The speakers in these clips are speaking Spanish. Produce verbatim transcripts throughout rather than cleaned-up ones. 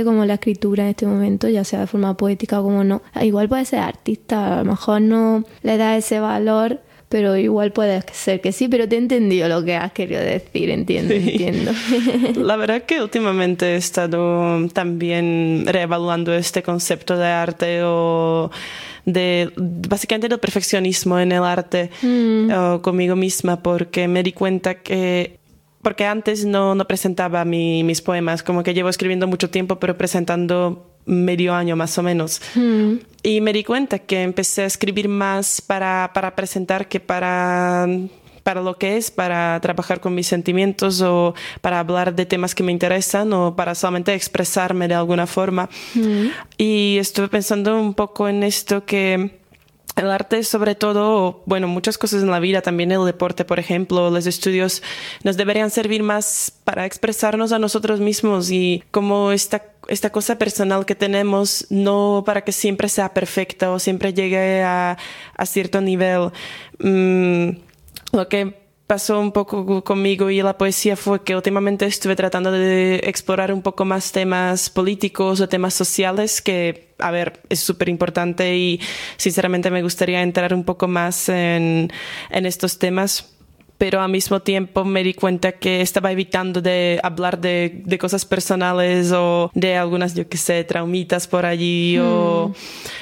como la escritura en este momento, ya sea de forma poética o como no. Igual puede ser artista, a lo mejor no le da ese valor, pero igual puede ser que sí, pero te he entendido lo que has querido decir, entiendo, sí. entiendo. La verdad que últimamente he estado también reevaluando este concepto de arte o de básicamente del perfeccionismo en el arte mm. o conmigo misma, porque me di cuenta que porque antes no, no presentaba mi, mis poemas, como que llevo escribiendo mucho tiempo, pero presentando medio año más o menos. Mm. Y me di cuenta que empecé a escribir más para, para presentar que para, para lo que es, para trabajar con mis sentimientos o para hablar de temas que me interesan o para solamente expresarme de alguna forma. Mm. Y estuve pensando un poco en esto que el arte, sobre todo, bueno, muchas cosas en la vida, también el deporte, por ejemplo, los estudios, nos deberían servir más para expresarnos a nosotros mismos y como esta, esta cosa personal que tenemos, no para que siempre sea perfecta o siempre llegue a, a cierto nivel. Mm, lo que pasó un poco conmigo y la poesía fue que últimamente estuve tratando de explorar un poco más temas políticos o temas sociales que, a ver, es súper importante y sinceramente me gustaría entrar un poco más en, en estos temas, pero al mismo tiempo me di cuenta que estaba evitando de hablar de, de cosas personales o de algunas, yo qué sé, traumitas por allí mm. o,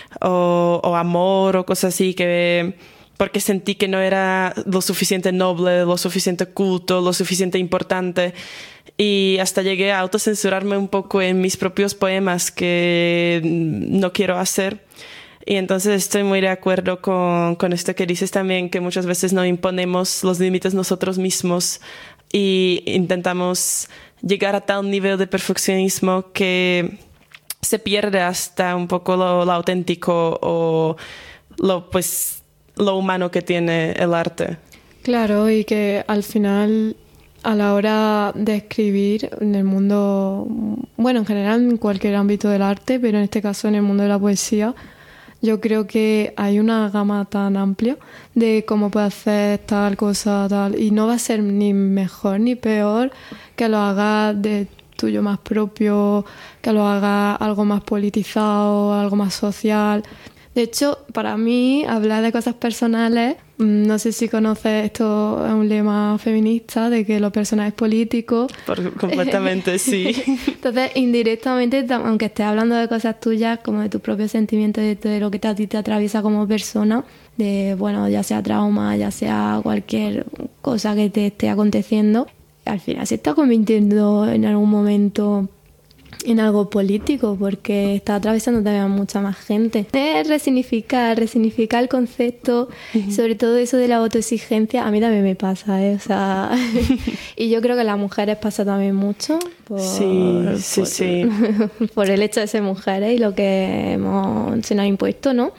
o, o amor o cosas así que... porque sentí que no era lo suficiente noble, lo suficiente culto, lo suficiente importante. Y hasta llegué a autocensurarme un poco en mis propios poemas que no quiero hacer. Y entonces estoy muy de acuerdo con, con esto que dices también, que muchas veces no imponemos los límites nosotros mismos y intentamos llegar a tal nivel de perfeccionismo que se pierde hasta un poco lo, lo auténtico o lo, pues... lo humano que tiene el arte. Claro, y que al final, a la hora de escribir en el mundo, bueno, en general en cualquier ámbito del arte, pero en este caso en el mundo de la poesía, yo creo que hay una gama tan amplia de cómo puede hacer tal cosa, tal, y no va a ser ni mejor ni peor que lo hagas de tuyo más propio, que lo hagas algo más politizado, algo más social. De hecho, para mí, hablar de cosas personales, no sé si conoces, esto es un lema feminista de que lo personal es político. Por, completamente, sí. Entonces, indirectamente, aunque estés hablando de cosas tuyas, como de tus propios sentimientos, de, de lo que a ti te atraviesa como persona, de, bueno, ya sea trauma, ya sea cualquier cosa que te esté aconteciendo, al final se está convirtiendo en algún momento en algo político, porque está atravesando también a mucha más gente. Es resignificar, resignificar el concepto, uh-huh. sobre todo eso de la autoexigencia, a mí también me pasa, ¿eh? O sea, y yo creo que a las mujeres pasa también mucho por, sí, por, sí, sí. por el hecho de ser mujeres y lo que hemos, se nos ha impuesto, ¿no?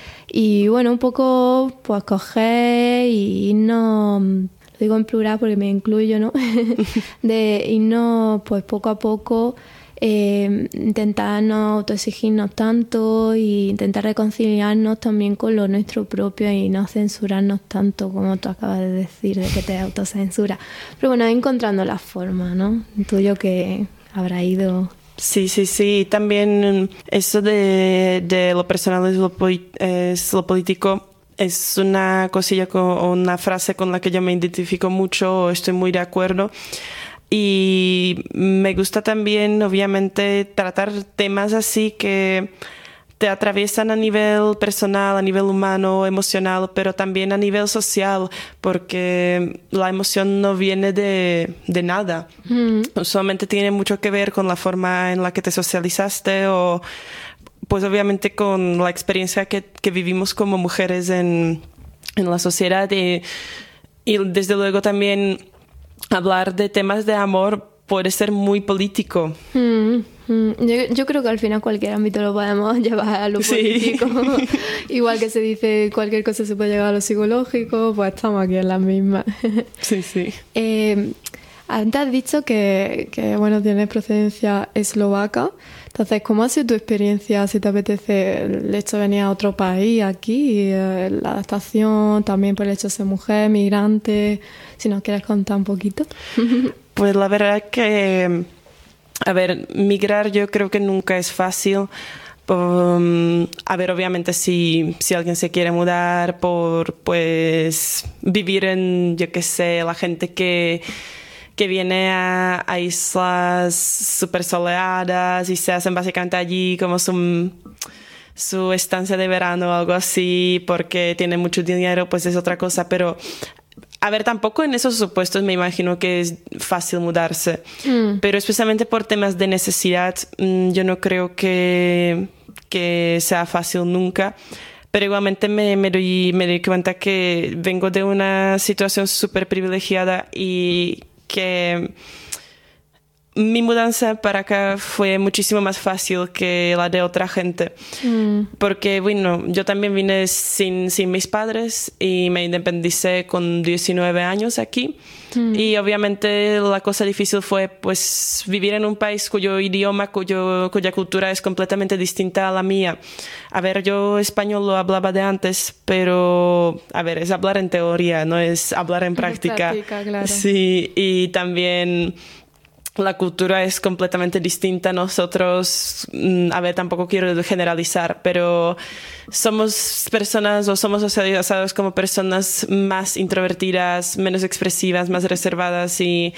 Y bueno, un poco pues coger y irnos, lo digo en plural porque me incluyo, ¿no? De irnos pues poco a poco Eh, intentar no autoexigirnos tanto e intentar reconciliarnos también con lo nuestro propio y no censurarnos tanto como tú acabas de decir, de que te autocensuras. Pero bueno, encontrando la forma, ¿no? Tuyo que habrá ido... Sí, sí, sí. También eso de, de lo personal es lo, es lo político. Es una cosilla o una frase con la que yo me identifico mucho, estoy muy de acuerdo. Y me gusta también, obviamente, tratar temas así que te atraviesan a nivel personal, a nivel humano, emocional, pero también a nivel social, porque la emoción no viene de, de nada. Mm. Solamente tiene mucho que ver con la forma en la que te socializaste o, pues, obviamente, con la experiencia que, que vivimos como mujeres en, en la sociedad y, y, desde luego, también... hablar de temas de amor puede ser muy político. Mm, mm. Yo, yo creo que al final cualquier ámbito lo podemos llevar a lo político. Sí. Igual que se dice cualquier cosa se puede llevar a lo psicológico, pues estamos aquí en las mismas. Sí, sí. Eh, antes has dicho que, que bueno, tienes procedencia eslovaca. Entonces, ¿cómo ha sido tu experiencia? Si te apetece el hecho de venir a otro país aquí, eh, la adaptación, también por el hecho de ser mujer, migrante, si nos quieres contar un poquito. Pues la verdad es que a ver, migrar yo creo que nunca es fácil. Um, a ver, obviamente si, si alguien se quiere mudar por, pues, vivir en, yo qué sé, la gente que, que viene a, a islas súper soleadas y se hacen básicamente allí como su, su estancia de verano o algo así porque tienen mucho dinero, pues es otra cosa, pero... A ver, tampoco en esos supuestos me imagino que es fácil mudarse, mm. pero especialmente por temas de necesidad, yo no creo que, que sea fácil nunca. Pero igualmente me, me, doy, me doy cuenta que vengo de una situación súper privilegiada y que mi mudanza para acá fue muchísimo más fácil que la de otra gente. Mm. Porque, bueno, yo también vine sin, sin mis padres y me independicé con diecinueve años aquí. Mm. Y obviamente la cosa difícil fue, pues, vivir en un país cuyo idioma, cuyo, cuya cultura es completamente distinta a la mía. A ver, yo español lo hablaba de antes, pero, a ver, es hablar en teoría, no es hablar en práctica. práctica, claro. Sí, y también... La cultura es completamente distinta. Nosotros, a ver, tampoco quiero generalizar, pero somos personas o somos socializados como personas más introvertidas, menos expresivas, más reservadas y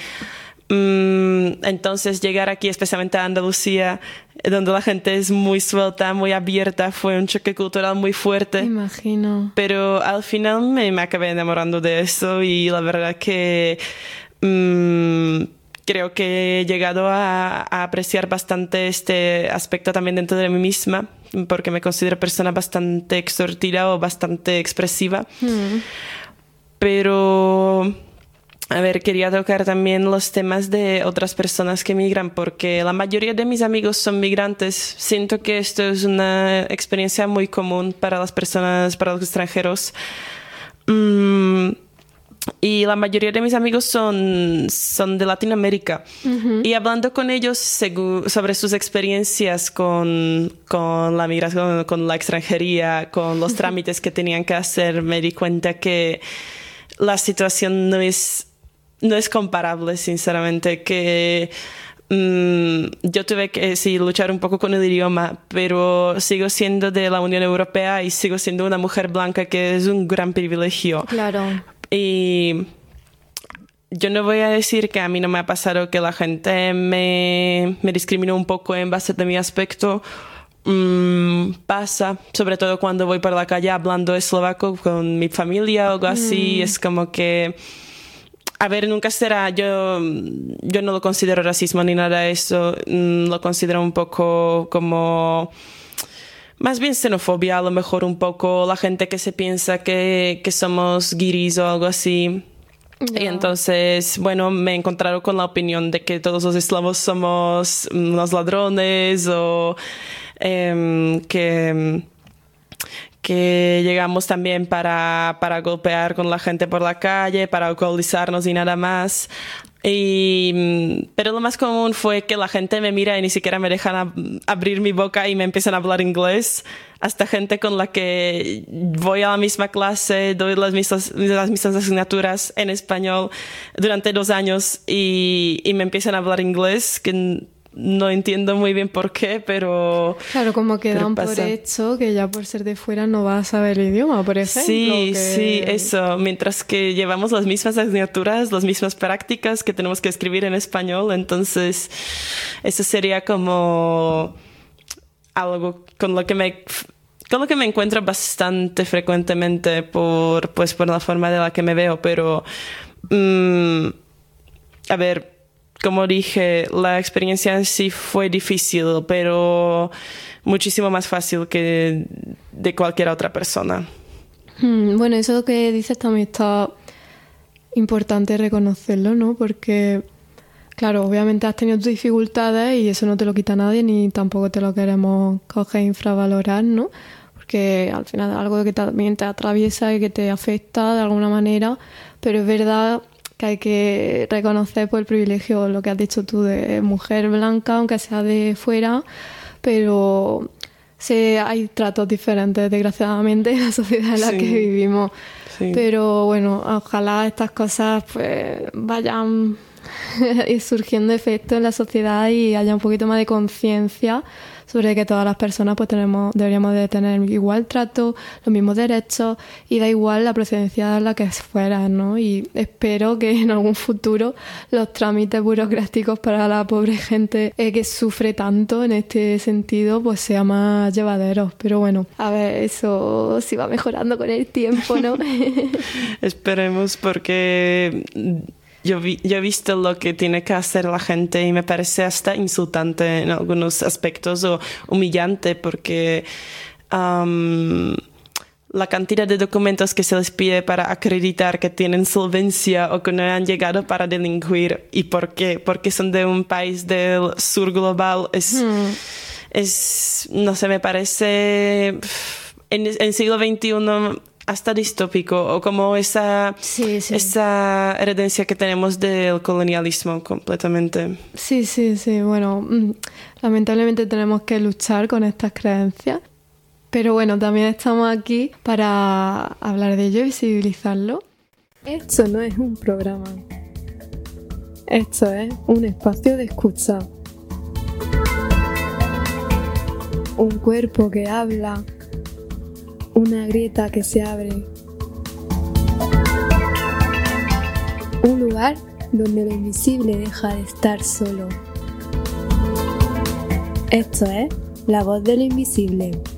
um, entonces llegar aquí, especialmente a Andalucía, donde la gente es muy suelta, muy abierta, fue un choque cultural muy fuerte. Me imagino. Pero al final me, me acabé enamorando de eso y la verdad que... Um, Creo que he llegado a, a apreciar bastante este aspecto también dentro de mí misma, porque me considero persona bastante extrovertida o bastante expresiva. Mm. Pero, a ver, quería tocar también los temas de otras personas que migran, porque la mayoría de mis amigos son migrantes. Siento que esto es una experiencia muy común para las personas, para los extranjeros. Mm. Y la mayoría de mis amigos son, son de Latinoamérica. Uh-huh. Y hablando con ellos sobre sus experiencias con, con la migración, con la extranjería, con los trámites que tenían que hacer, me di cuenta que la situación no es, no es comparable, sinceramente. Que um, yo tuve que sí, luchar un poco con el idioma, pero sigo siendo de la Unión Europea y sigo siendo una mujer blanca, que es un gran privilegio. Claro. Y yo no voy a decir que a mí no me ha pasado que la gente me, me discriminó un poco en base de mi aspecto. Mm, pasa, sobre todo cuando voy por la calle hablando eslovaco con mi familia o algo así. Mm. Es como que... A ver, nunca será... Yo, yo no lo considero racismo ni nada de eso. Mm, lo considero un poco como... Más bien xenofobia, a lo mejor un poco, la gente que se piensa que, que somos guiris o algo así. No. Y entonces, bueno, me he encontrado con la opinión de que todos los eslavos somos unos ladrones o eh, que, que llegamos también para, para golpear con la gente por la calle, para alcoholizarnos y nada más. Y, pero lo más común fue que la gente me mira y ni siquiera me dejan ab- abrir mi boca y me empiezan a hablar inglés. Hasta gente con la que voy a la misma clase, doy las mismas, las mismas asignaturas en español durante dos años y, y me empiezan a hablar inglés, que no entiendo muy bien por qué, pero... Claro, como que dan por hecho que ya por ser de fuera no vas a saber el idioma, por ejemplo. Sí, que... sí, eso. Mientras que llevamos las mismas asignaturas, las mismas prácticas que tenemos que escribir en español, entonces eso sería como algo con lo que me... con lo que me encuentro bastante frecuentemente por, pues, por la forma de la que me veo, pero... Um, a ver... Como dije, la experiencia en sí fue difícil, pero muchísimo más fácil que de cualquier otra persona. Hmm, bueno, eso que dices también está importante reconocerlo, ¿no? Porque, claro, obviamente has tenido tus dificultades y eso no te lo quita nadie, ni tampoco te lo queremos coger e infravalorar, ¿no? Porque al final es algo que también te atraviesa y que te afecta de alguna manera, pero es verdad... que hay que reconocer por el privilegio, lo que has dicho tú, de mujer blanca, aunque sea de fuera, pero sí, hay tratos diferentes, desgraciadamente, en la sociedad en la sí, que vivimos. Sí. Pero bueno, ojalá estas cosas pues vayan y surgiendo efectos en la sociedad y haya un poquito más de conciencia sobre que todas las personas pues tenemos, deberíamos de tener igual trato, los mismos derechos y da igual la procedencia de la que fuera, ¿no? Y espero que en algún futuro los trámites burocráticos para la pobre gente eh, que sufre tanto en este sentido pues sea más llevaderos. Pero bueno, a ver, eso sí va mejorando con el tiempo, ¿no? Esperemos, porque Yo, vi, yo he visto lo que tiene que hacer la gente y me parece hasta insultante en algunos aspectos o humillante, porque um, la cantidad de documentos que se les pide para acreditar que tienen solvencia o que no han llegado para delinquir y por qué, porque son de un país del sur global, es, hmm. es no sé, me parece en el siglo veintiuno hasta distópico, o como esa, sí, sí. esa herencia que tenemos del colonialismo completamente. Sí, sí, sí. Bueno, lamentablemente tenemos que luchar con estas creencias, pero bueno, también estamos aquí para hablar de ello y visibilizarlo. Esto no es un programa. Esto es un espacio de escucha. Un cuerpo que habla. Una grieta que se abre. Un lugar donde lo invisible deja de estar solo. Esto es La Voz de lo Invisible.